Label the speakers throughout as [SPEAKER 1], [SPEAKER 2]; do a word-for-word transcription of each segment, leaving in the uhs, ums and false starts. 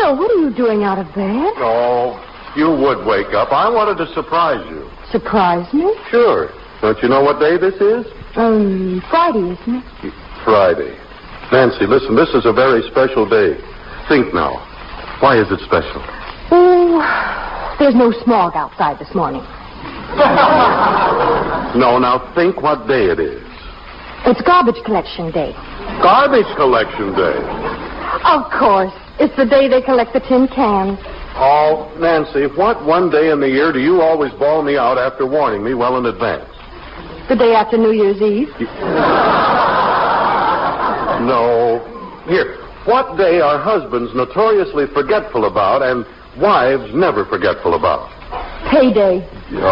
[SPEAKER 1] Bill, what are you doing out of bed?
[SPEAKER 2] Oh, you would wake up. I wanted to surprise you.
[SPEAKER 1] Surprise me?
[SPEAKER 2] Sure. Don't you know what day this is?
[SPEAKER 1] Um, Friday, isn't it?
[SPEAKER 2] Friday. Nancy, listen, this is a very special day. Think now. Why is it special?
[SPEAKER 1] Oh, there's no smog outside this morning.
[SPEAKER 2] No, now think what day it is.
[SPEAKER 1] It's garbage collection day.
[SPEAKER 2] Garbage collection day.
[SPEAKER 1] Of course. It's the day they collect the tin cans.
[SPEAKER 2] Oh, Nancy, what one day in the year do you always bawl me out after warning me well in advance?
[SPEAKER 1] The day after New Year's Eve.
[SPEAKER 2] No. Here, what day are husbands notoriously forgetful about and wives never forgetful about?
[SPEAKER 1] Payday.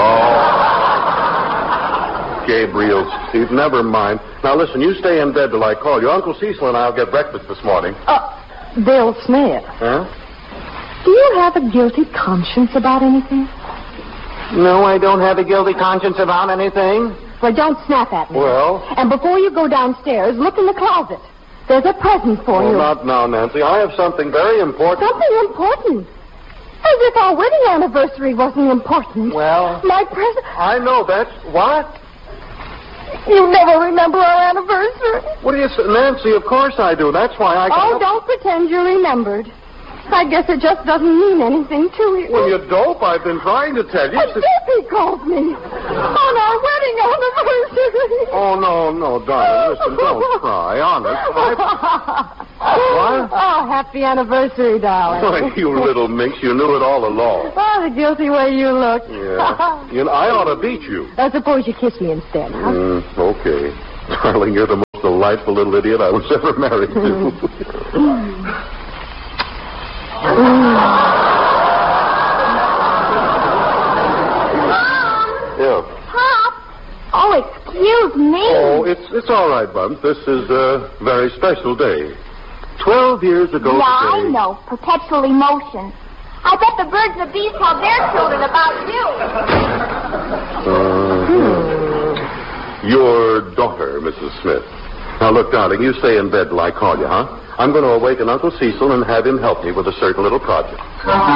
[SPEAKER 2] Oh. Gabriel, Steve, never mind. Now, listen, you stay in bed till I call you. Uncle Cecil and I'll get breakfast this morning.
[SPEAKER 1] Uh, Bill Smith.
[SPEAKER 2] Huh?
[SPEAKER 1] Do you have a guilty conscience about anything?
[SPEAKER 3] No, I don't have a guilty conscience about anything.
[SPEAKER 1] Well, don't snap at me.
[SPEAKER 2] Well?
[SPEAKER 1] And before you go downstairs, look in the closet. There's a present for
[SPEAKER 2] Oh,
[SPEAKER 1] you.
[SPEAKER 2] not now, Nancy. I have something very important.
[SPEAKER 1] Something important? As if our wedding anniversary wasn't important.
[SPEAKER 2] Well?
[SPEAKER 1] My present...
[SPEAKER 2] I know that's... What?
[SPEAKER 1] You never remember our anniversary.
[SPEAKER 2] What do you say? Nancy, of course I do. That's why I...
[SPEAKER 1] Oh, don't pretend you remembered. I guess it just doesn't mean anything to you.
[SPEAKER 2] Well, you dope. I've been trying to tell you.
[SPEAKER 1] A Dippy called me on our wedding anniversary.
[SPEAKER 2] Oh, no, no, darling. Listen, don't cry. Honest. I... What?
[SPEAKER 1] Oh, happy anniversary, darling.
[SPEAKER 2] Oh, you little minx. You knew it all along.
[SPEAKER 1] Oh, the guilty way you look.
[SPEAKER 2] Yeah. You know, I ought to beat you.
[SPEAKER 1] I suppose you kiss me instead, huh?
[SPEAKER 2] Mm, okay. Darling, you're the most delightful little idiot I was ever married to. Yeah.
[SPEAKER 4] Pop! Oh, excuse me.
[SPEAKER 2] Oh, it's it's all right, Bubs. This is a very special day. Twelve years ago
[SPEAKER 4] Yeah,
[SPEAKER 2] today...
[SPEAKER 4] I know. Perpetual emotion. I bet the birds and the bees tell their children about you.
[SPEAKER 2] Uh, your daughter, Missus Smith. Now, look, darling, you stay in bed till I call you, huh? I'm going to awaken Uncle Cecil and have him help me with a certain little project.